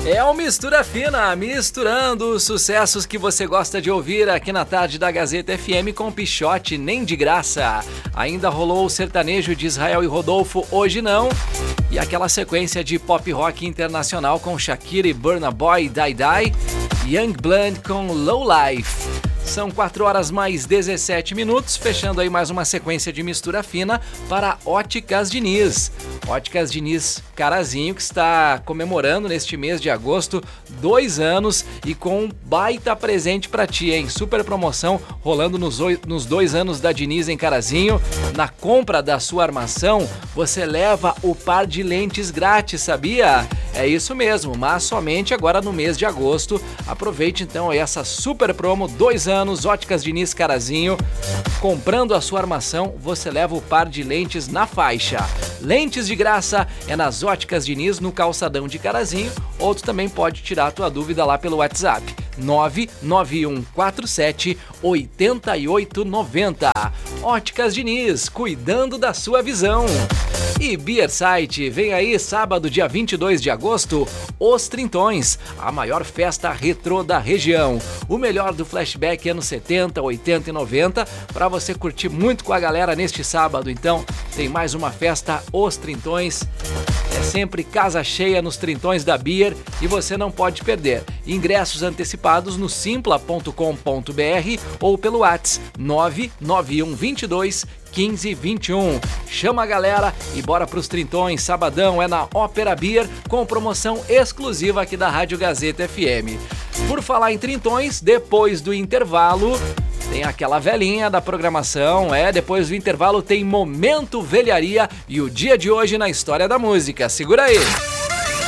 É o Mistura Fina, misturando os sucessos que você gosta de ouvir aqui na tarde da Gazeta FM com Pichote Nem de Graça. Ainda rolou o sertanejo de Israel e Rodolfo, Hoje Não. E aquela sequência de pop rock internacional com Shakira e Burna Boy, Die Die. Young Blood com Low Life. São 4 horas mais 17 minutos, fechando aí mais uma sequência de mistura fina para Óticas Diniz. Óticas Diniz Carazinho, que está comemorando neste mês de agosto 2 anos e com um baita presente para ti, hein? Super promoção rolando nos 2 anos da Diniz em Carazinho. Na compra da sua armação, você leva o par de lentes grátis, sabia? É isso mesmo, mas somente agora no mês de agosto. Aproveite então essa super promo, 2 anos, Óticas Diniz Carazinho. Comprando a sua armação, você leva o par de lentes na faixa. Lentes de graça é nas Óticas Diniz, no calçadão de Carazinho, ou tu também pode tirar a tua dúvida lá pelo WhatsApp. 99147 8890. Óticas Diniz, cuidando da sua visão. E Beer Site, vem aí sábado, dia 22 de agosto, Os Trintões, a maior festa retrô da região. O melhor do flashback anos 70, 80 e 90, para você curtir muito com a galera neste sábado. Então, tem mais uma festa Os Trintões. É sempre casa cheia nos Trintões da Beer e você não pode perder. Ingressos antecipados no simpla.com.br ou pelo WhatsApp 99122 1521. Chama a galera e bora pros Trintões. Sabadão é na Ópera Beer com promoção exclusiva aqui da Rádio Gazeta FM. Por falar em Trintões, depois do intervalo tem aquela velhinha da programação. Depois do intervalo tem Momento Velharia e o dia de hoje na história da música. Segura aí!